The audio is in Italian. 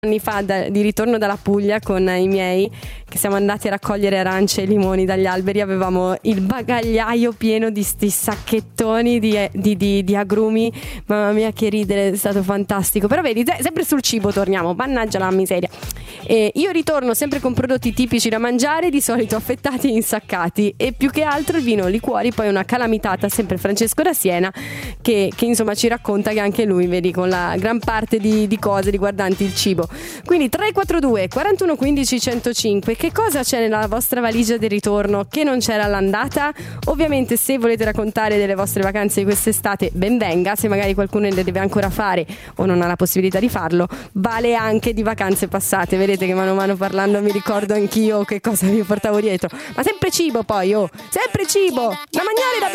anni fa di ritorno dalla Puglia con i miei, che siamo andati a raccogliere arance e limoni dagli alberi. Avevamo il bagagliaio pieno di sti sacchettoni di agrumi. Mamma mia, che ridere, è stato fantastico. Però vedi, sempre sul cibo torniamo, mannaggia la miseria. Io ritorno sempre con prodotti tipici da mangiare, di solito affettati e insaccati, e più che altro il vino liquori, poi una calamitata, sempre Francesco da Siena, che insomma ci racconta che anche lui, vedi, con la gran parte di cose riguardanti il cibo. Quindi 342 41 15 105, che cosa c'è nella vostra valigia del ritorno che non c'era all'andata? Ovviamente, se volete raccontare delle vostre vacanze di quest'estate, ben venga. Se magari qualcuno le deve ancora fare o non ha la possibilità di farlo, vale anche di vacanze passate. Vedete che mano a mano parlando mi ricordo anch'io che cosa mi portavo dietro, ma sempre cibo, poi sempre cibo da mangiare, da